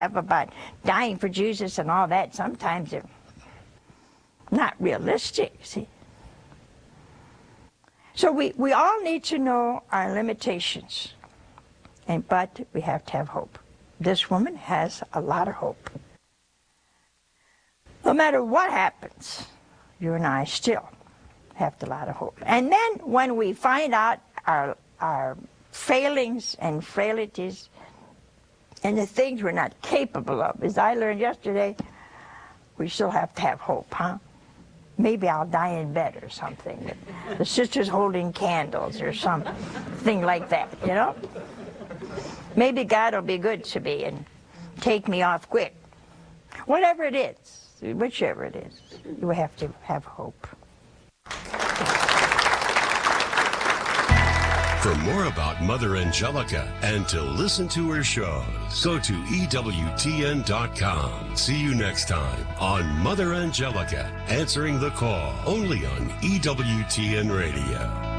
about dying for Jesus and all that, sometimes they're not realistic, see. So we all need to know our limitations, but we have to have hope. This woman has a lot of hope. No matter what happens, you and I still have a lot of hope. And then when we find out our failings and frailties and the things we're not capable of, as I learned yesterday, we still have to have hope, huh? Maybe I'll die in bed or something. The sister's holding candles or something like that, you know? Maybe God will be good to me and take me off quick. Whatever it is, whichever it is, you have to have hope. For more about Mother Angelica and to listen to her shows, go to EWTN.com. See you next time on Mother Angelica, answering the call, only on EWTN Radio.